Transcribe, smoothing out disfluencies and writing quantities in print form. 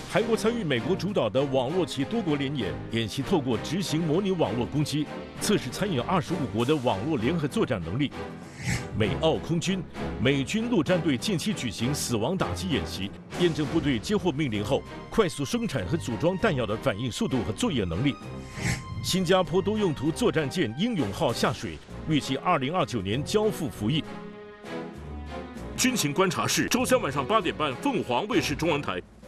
韩国参与美国主导的网络及多国联演，演习透过执行模拟网络攻击，测试参与25国的网络联合作战能力。美澳空军、美军陆战队近期举行死亡打击演习，验证部队接获命令后快速生产和组装弹药的反应速度和作业能力。新加坡多用途作战舰英勇号下水，预计2029年交付服役。军情观察室，周3晚上8点半，凤凰卫视中文台。